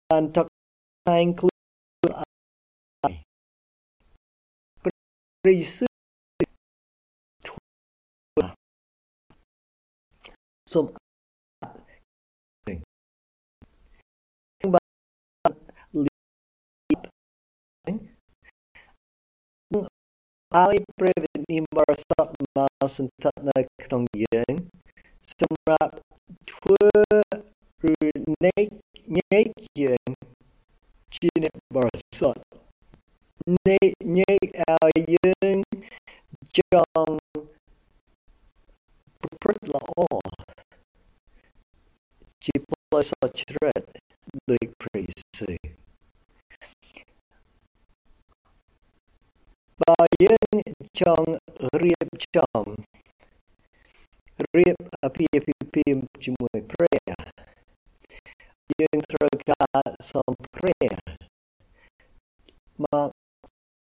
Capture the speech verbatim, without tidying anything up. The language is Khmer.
បានថកឯងខ្លួនឯងព្រីសឺសូមបានលីហើយព្រះវិញ្ញាណបរិសុទ្ធមកសន្ធិដ្ឋនៅក្នុងយើងសម្រាប់ធ្វើឬណែកញែកយើងជាអ្នកបរិសុទ្ធណែកញែកឲ្យយើងចង់ប្រព្រឹត្តល្អជាផ្លូវសុចរិតដោយព្រះយេស៊ូវបើយើងចង់រៀបចំរៀបអាពាហ៍ពិពាហ៍ជាមួយព្រះយើងត្រូវការសូមព្រះមក